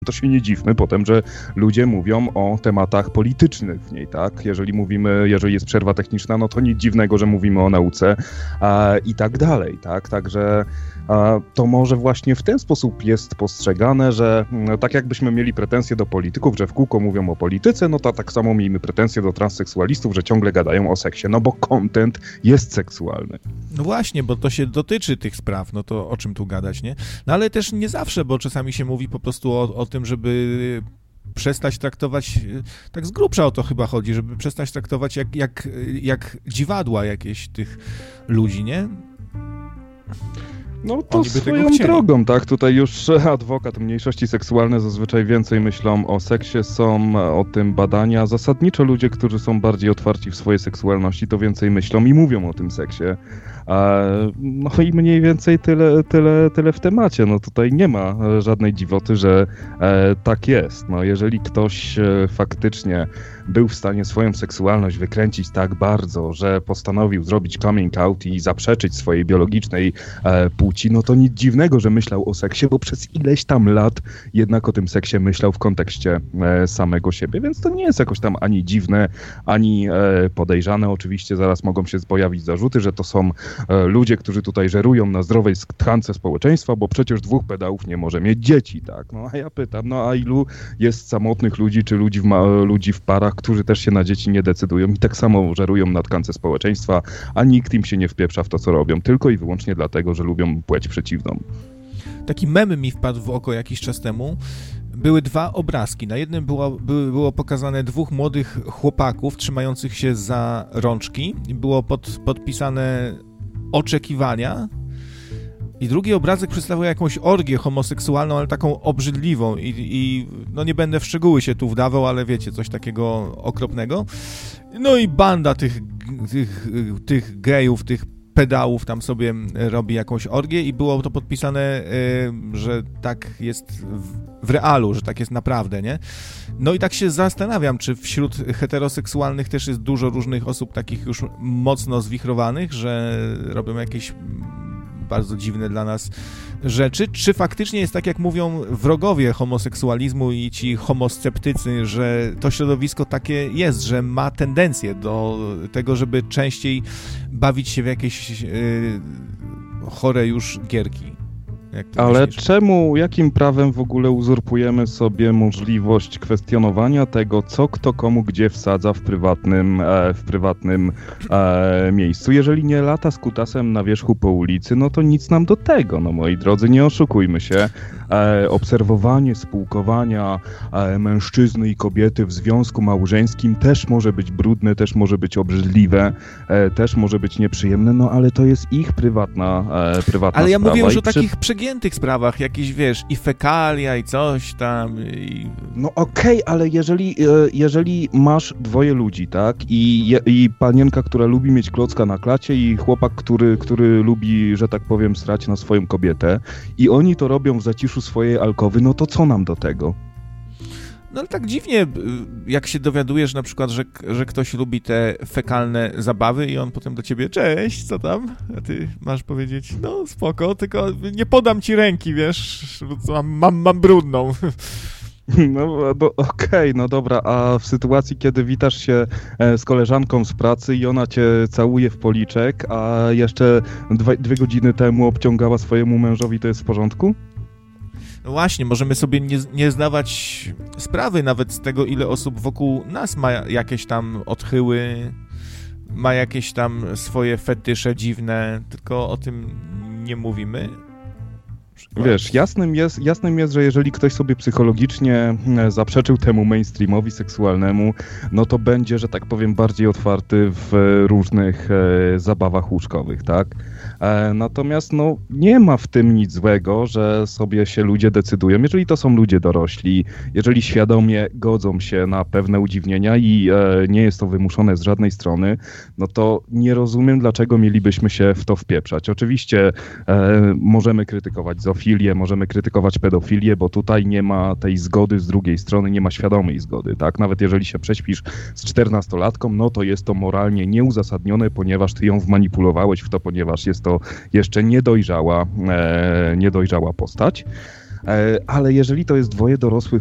to się nie dziwmy potem, że ludzie mówią o tematach politycznych w niej, tak? Jeżeli jest przerwa techniczna, no to nic dziwnego, że mówimy o nauce i tak dalej, tak? Także to może właśnie w ten sposób jest postrzegane, że tak jakbyśmy mieli pretensje do polityków, że w kółko mówią o polityce, no to tak samo miejmy pretensje do transseksualistów, że ciągle gadają o seksie, no bo content jest seksualny. No właśnie, bo to się dotyczy tych spraw, no to o czym tu gadać, nie? No ale też nie zawsze, bo czasami się mówi po prostu o tym, żeby przestać traktować, tak z grubsza o to chyba chodzi, żeby przestać traktować jak dziwadła jakieś tych ludzi, nie? No to swoją drogą, tak? Tutaj już adwokat mniejszości seksualne zazwyczaj więcej myślą o seksie, są o tym badania. Zasadniczo ludzie, którzy są bardziej otwarci w swojej seksualności, to więcej myślą i mówią o tym seksie. No i mniej więcej tyle w temacie. No tutaj nie ma żadnej dziwoty, że tak jest. No jeżeli ktoś faktycznie był w stanie swoją seksualność wykręcić tak bardzo, że postanowił zrobić coming out i zaprzeczyć swojej biologicznej płci, no to nic dziwnego, że myślał o seksie, bo przez ileś tam lat jednak o tym seksie myślał w kontekście samego siebie, więc to nie jest jakoś tam ani dziwne, ani podejrzane. Oczywiście zaraz mogą się pojawić zarzuty, że to są ludzie, którzy tutaj żerują na zdrowej tkance społeczeństwa, bo przecież 2 pedałów nie może mieć dzieci, tak? No a ja pytam, no a ilu jest samotnych ludzi, czy ludzi w parach, którzy też się na dzieci nie decydują i tak samo żerują na tkance społeczeństwa, a nikt im się nie wpieprza w to, co robią, tylko i wyłącznie dlatego, że lubią płeć przeciwną. Taki mem mi wpadł w oko jakiś czas temu. Były 2 obrazki. Na jednym było pokazane 2 młodych chłopaków trzymających się za rączki. Było podpisane oczekiwania. I drugi obrazek przedstawia jakąś orgię homoseksualną, ale taką obrzydliwą i no nie będę w szczegóły się tu wdawał, ale wiecie, coś takiego okropnego. No i banda tych gejów, tych pedałów tam sobie robi jakąś orgię i było to podpisane, że tak jest w realu, że tak jest naprawdę, nie? No i tak się zastanawiam, czy wśród heteroseksualnych też jest dużo różnych osób takich już mocno zwichrowanych, że robią jakieś bardzo dziwne dla nas rzeczy, czy faktycznie jest tak, jak mówią wrogowie homoseksualizmu i ci homosceptycy, że to środowisko takie jest, że ma tendencję do tego, żeby częściej bawić się w jakieś chore już gierki. Ale jakim prawem w ogóle uzurpujemy sobie możliwość kwestionowania tego, co kto komu gdzie wsadza w prywatnym miejscu? Jeżeli nie lata z kutasem na wierzchu po ulicy, no to nic nam do tego, no moi drodzy, nie oszukujmy się. Obserwowanie spółkowania mężczyzny i kobiety w związku małżeńskim też może być brudne, też może być obrzydliwe, też może być nieprzyjemne, no ale to jest ich prywatna sprawa. Ale ja mówię już o takich przegiętych sprawach, jakieś, wiesz, i fekalia, i coś tam. No okej, ale jeżeli masz 2 ludzi, tak, i panienka, która lubi mieć klocka na klacie i chłopak, który lubi, że tak powiem, srać na swoją kobietę i oni to robią w zaciszu swojej alkowy, no to co nam do tego? No ale tak dziwnie, jak się dowiadujesz na przykład, że ktoś lubi te fekalne zabawy i on potem do ciebie, cześć, co tam? A ty masz powiedzieć, no spoko, tylko nie podam ci ręki, wiesz, mam brudną. No okej, no dobra, a w sytuacji, kiedy witasz się z koleżanką z pracy i ona cię całuje w policzek, a jeszcze 2 godziny temu obciągała swojemu mężowi, to jest w porządku? No właśnie, możemy sobie nie zdawać sprawy nawet z tego, ile osób wokół nas ma jakieś tam odchyły, ma jakieś tam swoje fetysze dziwne, tylko o tym nie mówimy. Wiesz, jasnym jest, że jeżeli ktoś sobie psychologicznie zaprzeczył temu mainstreamowi seksualnemu, no to będzie, że tak powiem, bardziej otwarty w różnych zabawach łóżkowych, tak? Natomiast no nie ma w tym nic złego, że sobie się ludzie decydują, jeżeli to są ludzie dorośli, jeżeli świadomie godzą się na pewne udziwnienia i nie jest to wymuszone z żadnej strony, no to nie rozumiem, dlaczego mielibyśmy się w to wpieprzać. Oczywiście możemy krytykować zoofilię, możemy krytykować pedofilię, bo tutaj nie ma tej zgody z drugiej strony, nie ma świadomej zgody, tak? Nawet jeżeli się prześpisz z 14-latką, no to jest to moralnie nieuzasadnione, ponieważ ty ją wmanipulowałeś w to, ponieważ jest to jeszcze niedojrzała postać. Ale jeżeli to jest dwoje dorosłych